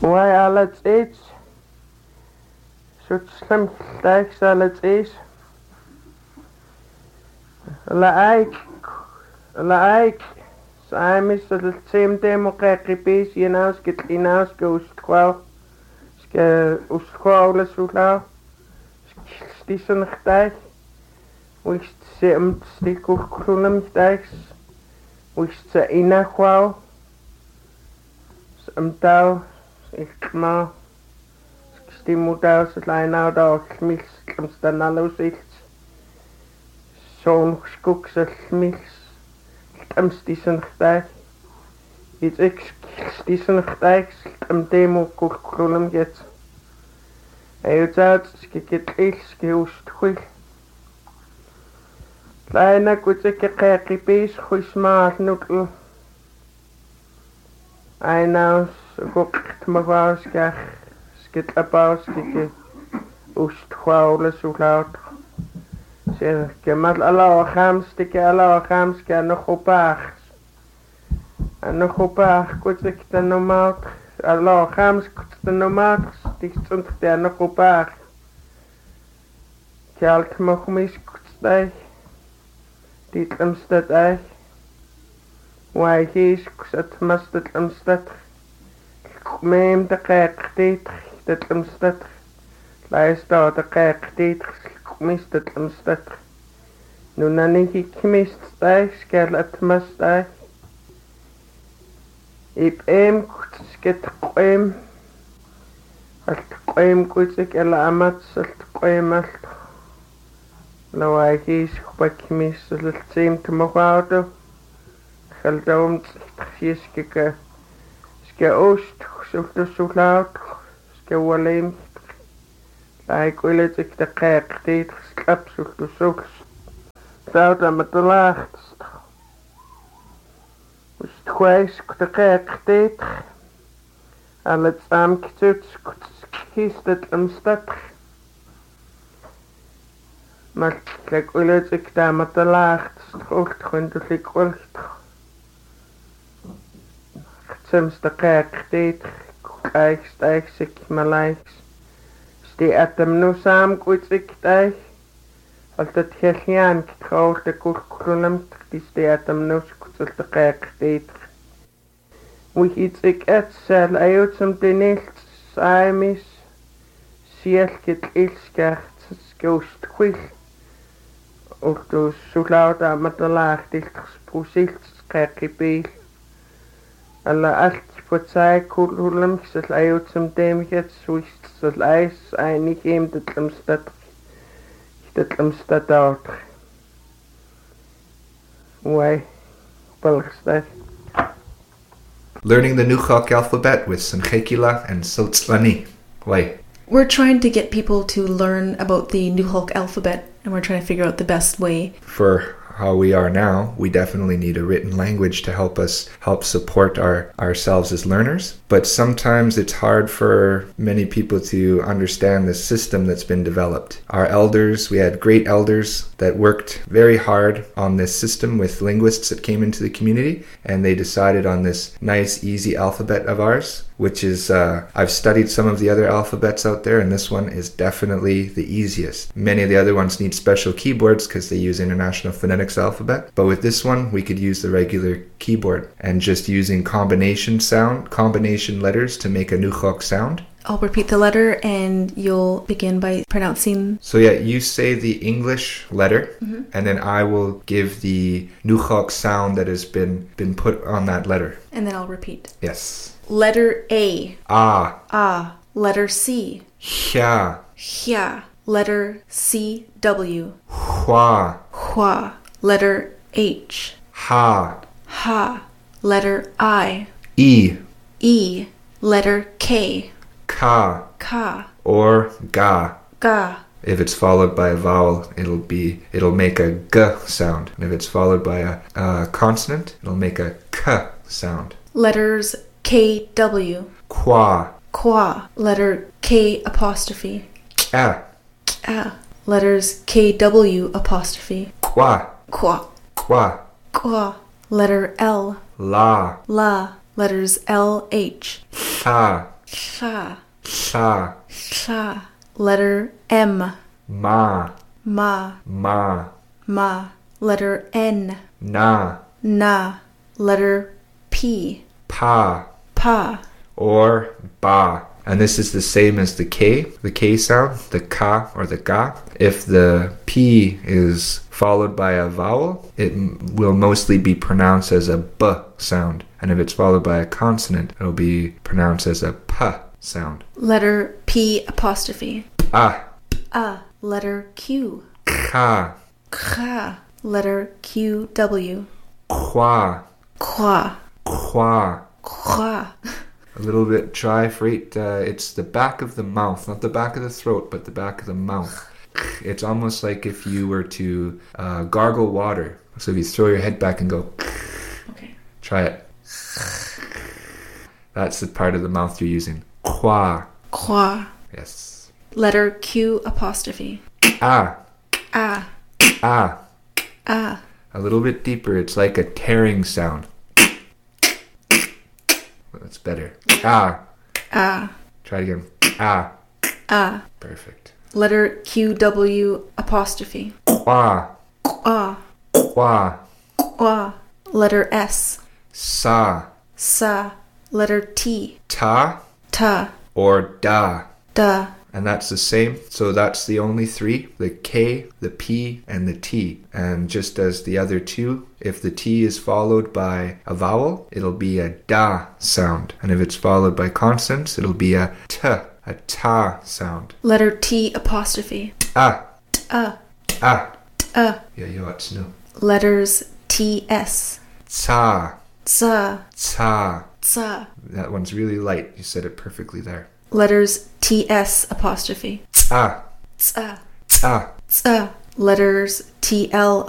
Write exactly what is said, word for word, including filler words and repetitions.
Why alles eats? Such slim stacks alles eats. Like, like, so I'm the same democratic you know, get in house goes twelve, get usquables without, station stacks, which sim stick of column stacks, which the inner qual, some dow, ich mal, stimudaus, line out of mix, comes the nallows it. Zo'n skoeksels, am stisenchtijk. Iets ik stisenchtijk, am demo koolkolom get. Hij het uit, skikket iets, gehoest goed. Kleine kutsike kerkipies, goed maat noetel. Hij nou, gokt me wou, skach, skit abouw, skikke. Oest gwauwle, zo laut. Zeg, maar alle gamstikke, alle gamstikke, nog op acht. En nog op acht, goed ik de normaal. Alle gamstikke, de normaal, die stond er nog op acht. Kjalt mag mis, goed stijg. Dit omstad eich. Wij gees, het mast het omstad. Meem de kijk, dit, dit omstad. Luister, de kijk, dit. Mist het omstad. Nu dan ik mist stijg, schel het mast stijg. Ik eem sket qoem. Het qoem goed ik alle amat het qoem alt. Nou ik is gebak mist het zeem te mogen houden. Gel daarom jes kike. Ske oost, zocht de zo laut. Ske waleem. Ik wil het ik de kijk deed geslap zocht de zoeks. Zout aan met de laagst. Dus het gwijs de kijk deed. Al het saamgezet kiest het omstad. Maar ik wil het ik daar met de laagst. Goed gewoon dus ik wil het. Soms de kijk deed. Kijk stijg zich maar lijks. Die atem nu samen goed ik thuis. Als het gegaan getrouwd de koelkolom, die die atem nu goed te kijken deed. Wie iets ik het zal uit om de niet samen is. Zie het ilskert skoost goed. Of dus zo laat aan met de laag dit gesproesicht kijk bij. Alle alt voor zij koelkolom zal uit om dem het zoiets. Dat ijs einig hem dat omstad dat omstad uit. Why? Balgstad. Learning the Nukok alphabet with Sankhekila and Sotzlani. Why? We're trying to get people to learn about the Nukok alphabet, and we're trying to figure out the best way. For how we are now, we definitely need a written language to help us help support our ourselves as learners. But sometimes it's hard for many people to understand the system that's been developed. Our elders, we had great elders that worked very hard on this system with linguists that came into the community, and they decided on this nice, easy alphabet of ours, which is, uh, I've studied some of the other alphabets out there, and this one is definitely the easiest. Many of the other ones need special keyboards because they use International Phonetics alphabet, but with this one, we could use the regular keyboard and just using combination sound, combination letters to make a Nukok sound. I'll repeat the letter and you'll begin by pronouncing. So yeah, you say the English letter, mm-hmm. and then I will give the Nukok sound that has been, been put on that letter. And then I'll repeat. Yes. Letter A. Ah. Ah. Letter C. Hya. Hya. Letter C. W. Hua. Hua. Letter H. Ha. Ha. Letter I. E. E. Letter K. Ka. Ka. Or ga. Ga. If it's followed by a vowel, it'll be it'll make a g sound. And if it's followed by a, a consonant, it'll make a k sound. Letters K W. Qua. Qua. Letter K apostrophe. Kya. Kya. Letters K W apostrophe. Qua. Qua. Qua. Qua. Letter L. La. La. Letters L H. Tha. Sha. Sha. Sha. Letter M. Ma. Ma. Ma. Ma. Letter N. Na. Na. Letter P. Pa. Pa. Or ba. And this is the same as the K, the K sound, the ka or the ga. If the P is followed by a vowel, it m- will mostly be pronounced as a B sound. And if it's followed by a consonant, it'll be pronounced as a P sound. Letter P apostrophe. Ah. A. Letter Q. Ka. Kha. Letter Q W. Kwa. Kwa. Kwa. Kwa. A little bit dry for it. Uh, it's the back of the mouth, not the back of the throat, but the back of the mouth. It's almost like if you were to uh, gargle water. So if you throw your head back and go, Okay. try it. That's the part of the mouth you're using. Kwa. Kwa. Yes. Letter Q apostrophe. Ah. A. Ah. A. A little bit deeper. It's like a tearing sound. That's better. Ah. A. Try it again. Ah. A. Perfect. Letter Q W apostrophe. Kwa. Kwa. Kwa. Kwa. Letter S. Sa. Sa. Letter T. Ta. Ta. Or da. Da. And that's the same. So that's the only three, the K, the P, and the T. And just as the other two, if the T is followed by a vowel, it'll be a da sound. And if it's followed by consonants, it'll be a t, a ta sound. Letter T apostrophe. Ah, A. ah. A. Yeah, yeah, it's no. Letters T S. Ta, Za. ta. Za. That one's really light. You said it perfectly there. Letters T S apostrophe. Ah, Za. ta. Za. Letters T L